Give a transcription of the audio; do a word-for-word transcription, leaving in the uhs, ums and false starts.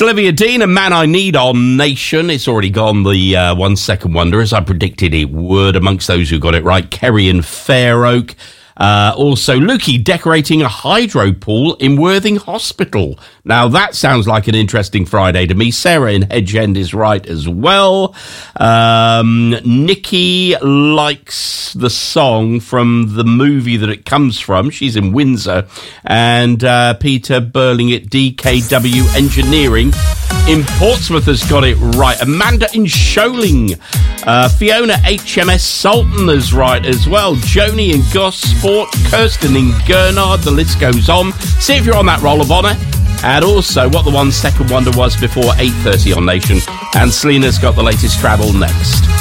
Olivia Dean, A Man I Need on Nation. It's already gone the uh, one second wonder, as I predicted it would, amongst those who got it right. Kerry and Fair Oak. Uh, also, Lukey decorating a hydro pool in Worthing Hospital. Now, that sounds like an interesting Friday to me. Sarah in Hedge End is right as well. Um, Nikki likes the song from the movie that it comes from. She's in Windsor. And uh, Peter Burling at D K W Engineering in Portsmouth has got it right. Amanda in Shoaling. Uh, Fiona H M S Sultan is right as well. Joni in Gosport. Kirsten in Gurnard. The list goes on. See if you're on that roll of honour. And also what the one second wonder was before eight thirty on Nation. And Selena's got the latest travel next.